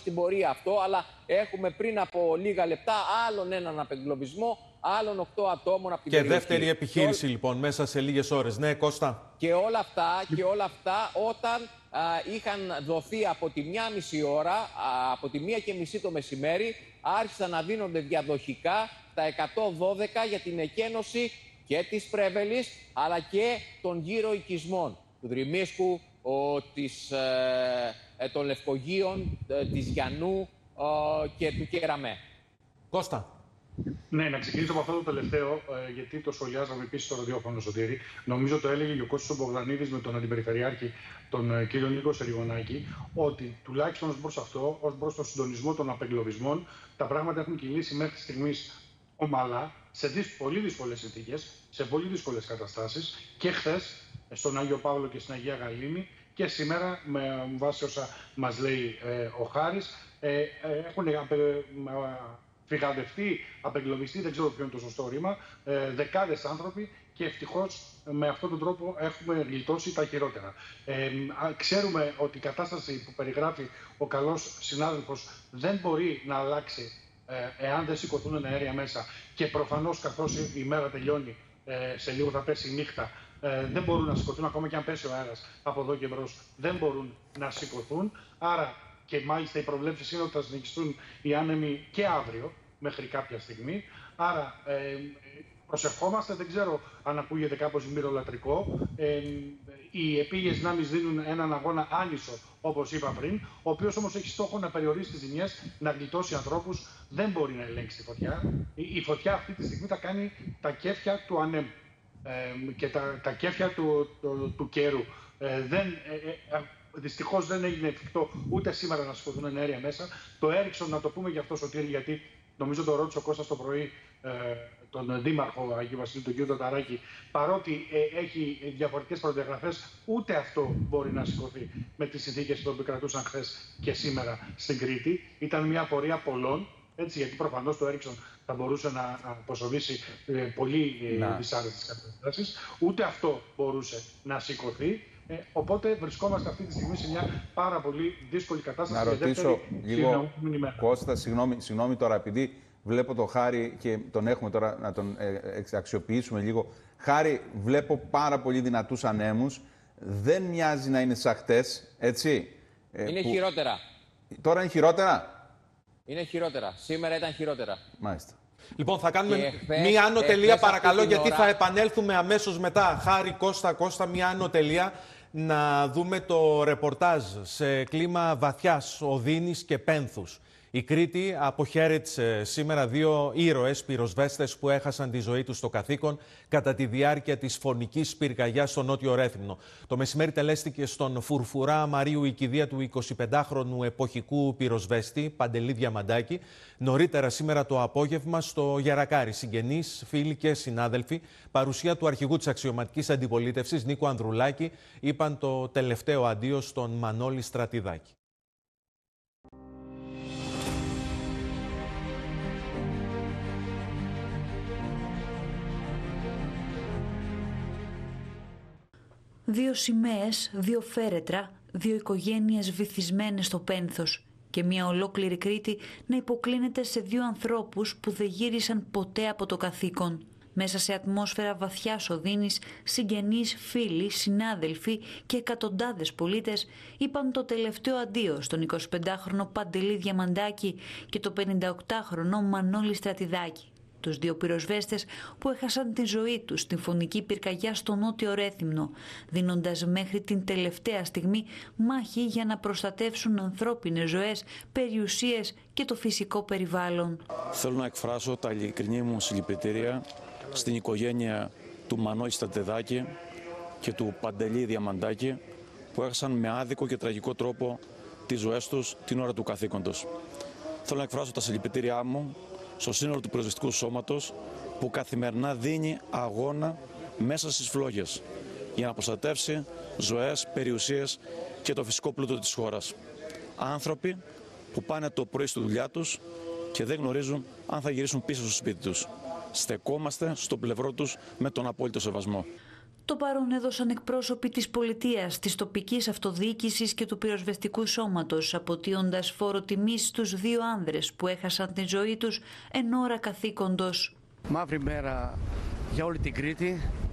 στην πορεία αυτό, αλλά έχουμε πριν από λίγα λεπτά άλλον έναν απεγκλωβισμό, άλλων 8 ατόμων από την περιοχή. Και δεύτερη επιχείρηση λοιπόν μέσα σε λίγες ώρες. Ναι, Κώστα. Και όλα αυτά όταν είχαν δοθεί από τη 1,5 ώρα, από τη 1:30 το μεσημέρι, άρχισαν να δίνονται διαδοχικά τα 112 για την εκένωση και της Πρέβελης, αλλά και των γύρω οικισμών, του Δρυμίσκου, των Λευκογείων, της Γιαννού και του Κεραμέ. Κώστα. Ναι, να ξεκινήσω από αυτό το τελευταίο, γιατί το σχολιάζαμε επίσης στο ραδιόφωνο, Σωτήρη. Νομίζω το έλεγε και ο Κώστας Μπογδανίδης με τον Αντιπεριφερειάρχη, τον κύριο Νίκο Σεριγονάκη, ότι τουλάχιστον ως προς αυτό, ως προς τον συντονισμό των απεγκλωβισμών, τα πράγματα έχουν κυλήσει μέχρι στιγμής ομαλά, σε πολύ δύσκολες συνθήκες, σε πολύ δύσκολες καταστάσεις, και χθες στον Άγιο Παύλο και στην Αγία Γαλήνη, και σήμερα, με βάση όσα μας λέει ο Χάρης, έχουν φυγαδευτεί, απεγκλωβιστεί, δεν ξέρω ποιο είναι το σωστό ρήμα, δεκάδες άνθρωποι, και ευτυχώς με αυτόν τον τρόπο έχουμε γλιτώσει τα χειρότερα. Ξέρουμε ότι η κατάσταση που περιγράφει ο καλός συνάδελφος δεν μπορεί να αλλάξει εάν δεν σηκωθούν αέρια μέσα, και προφανώς καθώς η μέρα τελειώνει, σε λίγο θα πέσει η νύχτα, δεν μπορούν να σηκωθούν, ακόμα και αν πέσει ο αέρας από εδώ και μπρος, δεν μπορούν να σηκωθούν. Άρα, και μάλιστα οι προβλέψεις είναι ότι θα συνεχιστούν οι άνεμοι και αύριο, μέχρι κάποια στιγμή. Άρα, προσευχόμαστε, δεν ξέρω αν ακούγεται κάπως μυρολατρικό. Οι επίγειες δυνάμεις δίνουν έναν αγώνα άνισο, όπως είπα πριν, ο οποίος όμως έχει στόχο να περιορίσει τις ζημιές, να γλιτώσει ανθρώπους. Δεν μπορεί να ελέγξει τη φωτιά. Η φωτιά αυτή τη στιγμή θα κάνει τα κέφια του ανέμου και τα κέφια του καιρού. Δυστυχώς δεν έγινε εφικτό ούτε σήμερα να σηκωθούν αέρια μέσα. Το Έριξον, να το πούμε γι' αυτό, Σωτήρη, γιατί νομίζω το ρώτησε ο Κώστας το πρωί, τον Δήμαρχο Αγίου Βασιλείου, τον κ. Ταταράκη, παρότι έχει διαφορετικές προδιαγραφές, ούτε αυτό μπορεί να σηκωθεί με τις συνθήκες που επικρατούσαν χθες και σήμερα στην Κρήτη. Ήταν μια πορεία πολλών, έτσι, γιατί προφανώς το Έριξον θα μπορούσε να αποσοβήσει πολύ δυσάρεστες καταστάσεις. Ούτε αυτό μπορούσε να σηκωθεί. Οπότε βρισκόμαστε αυτή τη στιγμή σε μια πάρα πολύ δύσκολη κατάσταση. Να ρωτήσω λίγο, Κώστα, συγγνώμη τώρα, επειδή βλέπω το Χάρη και τον έχουμε τώρα να τον αξιοποιήσουμε λίγο. Χάρη, βλέπω πάρα πολύ δυνατούς ανέμους. Δεν μοιάζει να είναι σαν χτες, έτσι. Είναι χειρότερα. Τώρα είναι χειρότερα. Είναι χειρότερα. Σήμερα ήταν χειρότερα. Μάλιστα. Λοιπόν, θα κάνουμε μία άνω τελεία, παρακαλώ, γιατί θα επανέλθουμε αμέσως μετά. Χάρη, Κώστα, μία άνω τελεία. Να δούμε το ρεπορτάζ σε κλίμα βαθιάς οδύνης και πένθους. Η Κρήτη αποχαιρέτησε σήμερα 2 ήρωες πυροσβέστες που έχασαν τη ζωή τους στο καθήκον κατά τη διάρκεια της φωνικής πυρκαγιάς στο Νότιο Ρέθυμνο. Το μεσημέρι τελέστηκε στον Φουρφουρά Μαρίου η κηδεία του 25χρονου εποχικού πυροσβέστη Παντελή Διαμαντάκη. Νωρίτερα σήμερα το απόγευμα στο Γερακάρι, συγγενείς, φίλοι και συνάδελφοι, παρουσία του αρχηγού της αξιωματικής αντιπολίτευσης Νίκου Ανδρουλάκη, είπαν το τελευταίο αντίο στον Μανώλη Στρατιδάκη. Δύο σημαίες, 2 φέρετρα, 2 οικογένειες βυθισμένες στο πένθος και μια ολόκληρη Κρήτη να υποκλίνεται σε 2 ανθρώπους που δεν γύρισαν ποτέ από το καθήκον. Μέσα σε ατμόσφαιρα βαθιάς οδύνης, συγγενείς, φίλοι, συνάδελφοι και εκατοντάδες πολίτες είπαν το τελευταίο αντίο στον 25χρονο Παντελή Διαμαντάκη και το 58χρονο Μανώλη Στρατιδάκη. Τους 2 πυροσβέστες που έχασαν τη ζωή τους στην φωνική πυρκαγιά στο Νότιο Ρέθυμνο, δίνοντας μέχρι την τελευταία στιγμή μάχη για να προστατεύσουν ανθρώπινες ζωές, περιουσίες και το φυσικό περιβάλλον. Θέλω να εκφράσω τα ειλικρινή μου συλληπιτήρια στην οικογένεια του Μανώλη Στρατιδάκη και του Παντελή Διαμαντάκη, που έχασαν με άδικο και τραγικό τρόπο τις ζωές τους την ώρα του καθήκοντος. Θέλω να εκφράσω τα συλληπιτήριά μου στο σύνολο του πυροσβεστικού σώματος, που καθημερινά δίνει αγώνα μέσα στις φλόγες για να προστατεύσει ζωές, περιουσίες και το φυσικό πλούτο της χώρας. Άνθρωποι που πάνε το πρωί στη δουλειά τους και δεν γνωρίζουν αν θα γυρίσουν πίσω στο σπίτι τους. Στεκόμαστε στο πλευρό τους με τον απόλυτο σεβασμό. Το παρόν έδωσαν εκπρόσωποι της πολιτείας, της τοπικής αυτοδιοίκησης και του πυροσβεστικού σώματος, αποτείοντας φόρο τιμής στους 2 άνδρες που έχασαν τη ζωή τους εν ώρα καθήκοντος. Μαύρη μέρα για όλη την Κρήτη.